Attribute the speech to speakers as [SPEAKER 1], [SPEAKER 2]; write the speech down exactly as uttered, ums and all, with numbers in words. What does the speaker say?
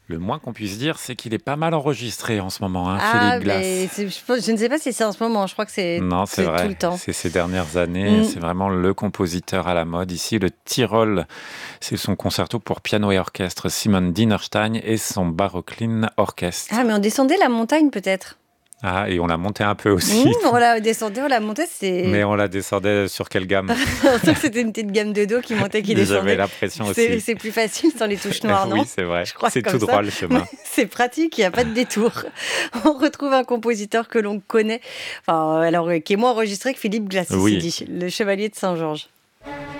[SPEAKER 1] Le moins qu'on puisse dire, c'est qu'il est pas mal enregistré en ce moment, hein,
[SPEAKER 2] Ah,
[SPEAKER 1] Philippe Glass.
[SPEAKER 2] mais c'est- je, pense- je ne sais pas si c'est en ce moment, je crois que c'est,
[SPEAKER 1] Non, c'est
[SPEAKER 2] c'est tout
[SPEAKER 1] vrai.
[SPEAKER 2] le temps.
[SPEAKER 1] C'est ces dernières années.
[SPEAKER 2] Mm.
[SPEAKER 1] C'est vraiment le compositeur à la mode. Ici, le Tyrol, c'est son concerto pour piano et orchestre, Simon Dinerstein et son Barocline Orchestre.
[SPEAKER 2] Ah, mais on descendait la montagne peut-être.
[SPEAKER 1] Ah, et on l'a monté un peu aussi.
[SPEAKER 2] Mm, on la descendait, on la montait, c'est...
[SPEAKER 1] Mais on la descendait sur quelle gamme?
[SPEAKER 2] on sent que c'était une petite gamme de dos qui montait, qui descendait.
[SPEAKER 1] J'avais l'impression
[SPEAKER 2] C'est,
[SPEAKER 1] aussi.
[SPEAKER 2] c'est plus facile sans les touches noires, non?
[SPEAKER 1] Oui, c'est vrai.
[SPEAKER 2] Je crois
[SPEAKER 1] C'est
[SPEAKER 2] comme
[SPEAKER 1] tout
[SPEAKER 2] ça.
[SPEAKER 1] droit le chemin.
[SPEAKER 2] Mais c'est pratique, il n'y a pas de détour. On retrouve un compositeur que l'on connaît, enfin, alors, qui est moins enregistré que Philippe Glass,
[SPEAKER 1] Oui.
[SPEAKER 2] ceci dit, le Chevalier de Saint-Georges.